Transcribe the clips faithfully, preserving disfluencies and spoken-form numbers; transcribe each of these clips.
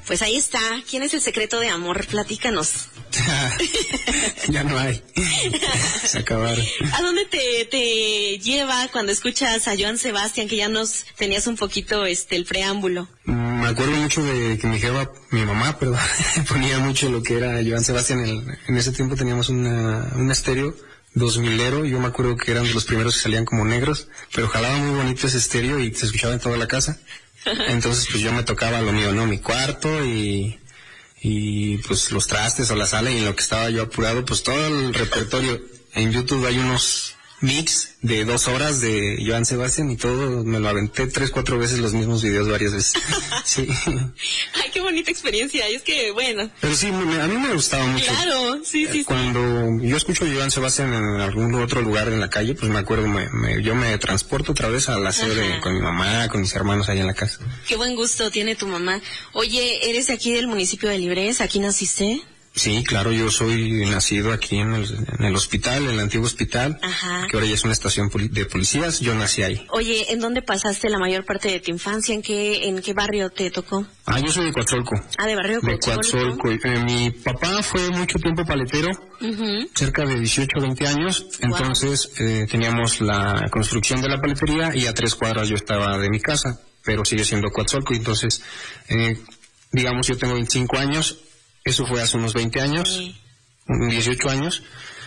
Pues ahí está. ¿Quién es el secreto de amor? Platícanos. Ya no hay. Se acabaron. ¿A dónde te, te lleva cuando escuchas a Joan Sebastián, que ya nos tenías un poquito este el preámbulo? Mm, me acuerdo mucho de que mi jefa, mi mamá, perdón, ponía mucho lo que era Joan Sebastián. En, en ese tiempo teníamos una, un estéreo dos milero, yo me acuerdo que eran de los primeros que salían como negros, pero jalaba muy bonito ese estéreo y se escuchaba en toda la casa. Entonces pues yo me tocaba lo mío, ¿no? Mi cuarto y, y pues los trastes o la sala, y en lo que estaba yo apurado, pues todo el repertorio. En YouTube hay unos mix de dos horas de Joan Sebastián y todo, me lo aventé tres, cuatro veces los mismos videos varias veces. Sí. Ay, qué bonita experiencia, y es que, bueno. Pero sí, me, a mí me gustaba mucho. Claro, sí, sí, Cuando sí. yo escucho a Joan Sebastián en algún otro lugar en la calle, pues me acuerdo, me, me, yo me transporto otra vez a la sede con mi mamá, con mis hermanos allá en la casa. Qué buen gusto tiene tu mamá. Oye, ¿eres de aquí del municipio de Libres? ¿Aquí naciste? Sí, claro, yo soy nacido aquí en el, en el hospital, en el antiguo hospital, Ajá. que ahora ya es una estación de policías. Yo nací ahí. Oye, ¿en dónde pasaste la mayor parte de tu infancia? ¿En qué en qué barrio te tocó? Ah, yo soy de Coatzacoalco. Ah, de barrio de Coatzacoalco. Eh, mi papá fue mucho tiempo paletero, uh-huh. cerca de dieciocho, veinte años. Entonces wow. eh, teníamos la construcción de la paletería y a tres cuadras yo estaba de mi casa, pero sigue siendo Coatzacoalco. Entonces, eh, digamos, yo tengo veinticinco años. Eso fue hace unos veinte años, sí. dieciocho años,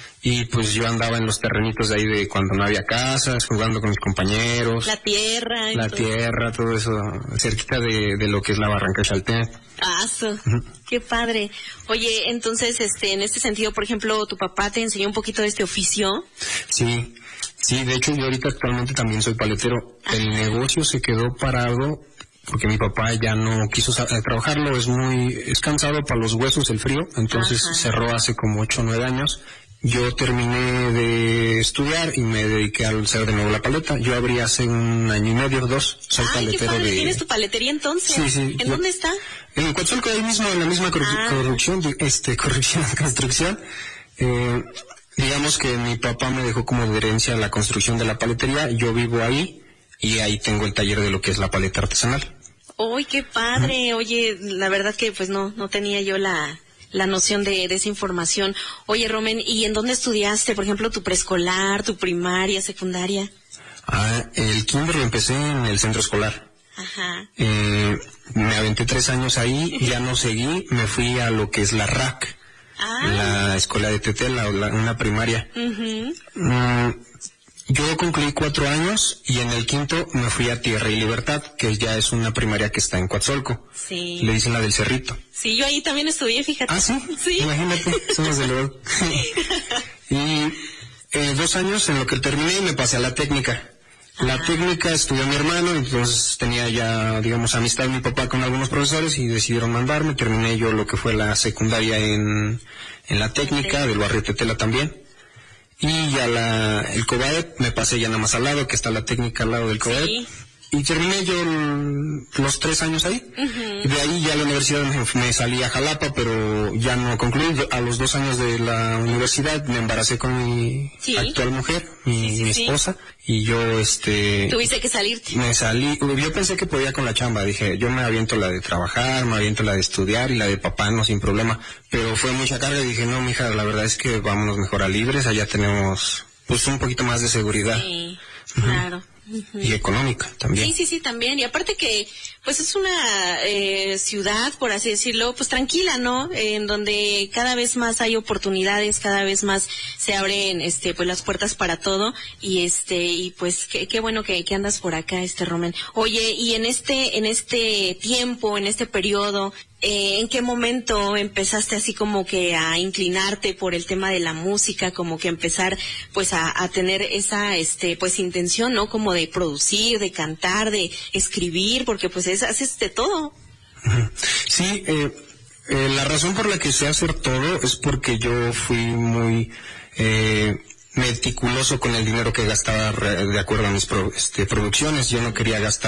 y pues yo andaba en los terrenitos de ahí de cuando no había casas, jugando con mis compañeros. La tierra. La todo. tierra, todo eso, cerquita de, de lo que es la Barranca de Chaltén. Ah, so, uh-huh. Qué padre. Oye, entonces, este, en este sentido, por ejemplo, ¿tu papá te enseñó un poquito de este oficio? Sí, sí, de hecho yo ahorita actualmente también soy paletero. Ajá. El negocio se quedó parado porque mi papá ya no quiso trabajarlo, es muy, es cansado para los huesos el frío, entonces Ajá. cerró hace como ocho o nueve años. Yo terminé de estudiar y me dediqué a hacer de nuevo la paleta. Yo abrí hace un año y medio, dos, soy Ay, paletero qué padre, de... ¿tienes tu paletería entonces? Sí, sí. ¿En yo... dónde está? En Coatzacoalco, ahí mismo, en la misma cor- ah. corrupción, este, corrupción, construcción. Eh, digamos que mi papá me dejó como de herencia la construcción de la paletería, yo vivo ahí y ahí tengo el taller de lo que es la paleta artesanal. ¡Uy, qué padre! Oye, la verdad que pues no no tenía yo la, la noción de, de esa información. Oye, Romen, ¿y en dónde estudiaste? Por ejemplo, tu preescolar, tu primaria, secundaria. Ah, el kinder lo empecé en el centro escolar. Ajá. Eh, me aventé tres años ahí, ya no seguí, me fui a lo que es la R A C, ah. la escuela de Tetela, la, una primaria. Uh-huh. Mm, Yo concluí cuatro años y en el quinto me fui a Tierra y Libertad, que ya es una primaria que está en Coatzacoalco. Sí. Le dicen la del Cerrito. Sí, yo ahí también estudié, fíjate. Ah, ¿sí? Sí. Imagínate, somos de luego. Y eh, dos años en lo que terminé y me pasé a la técnica. La Ajá. técnica estudió mi hermano, entonces tenía ya, digamos, amistad mi papá con algunos profesores y decidieron mandarme. Terminé yo lo que fue la secundaria en, en la técnica del barrio Tetela también. Y ya la, el COBAEP me pasé ya nada más al lado, que está la técnica al lado del COBAEP. Sí. Y terminé yo los tres años ahí. Uh-huh. Y de ahí ya a la universidad me, me salí a Jalapa, pero ya no concluí. Yo, a los dos años de la universidad me embaracé con mi sí. actual mujer, mi, sí, sí, mi esposa. Sí. Y yo, este... Tuviste que salirte. Me salí. Yo pensé que podía con la chamba. Dije, yo me aviento la de trabajar, me aviento la de estudiar y la de papá, no, sin problema. Pero fue mucha carga y dije, no, mija, la verdad es que vámonos mejor a Libres. Allá tenemos, pues, un poquito más de seguridad. Sí, uh-huh. claro. Uh-huh. Y económica también. Sí, sí, sí, también. Y aparte que, pues es una eh, ciudad, por así decirlo, pues tranquila, ¿no? En donde cada vez más hay oportunidades, cada vez más se abren, este, pues las puertas para todo. Y este, y pues qué, qué bueno que, que andas por acá, este Romen. Oye, y en este, en este tiempo, en este periodo, Eh, ¿en qué momento empezaste así como que a inclinarte por el tema de la música, como que empezar pues a, a tener esa este pues intención, ¿no? Como de producir, de cantar, de escribir, porque pues es, haces de todo. Sí, eh, eh, la razón por la que sé hacer todo es porque yo fui muy eh, meticuloso con el dinero que gastaba de acuerdo a mis pro, este, producciones. Yo no quería gastar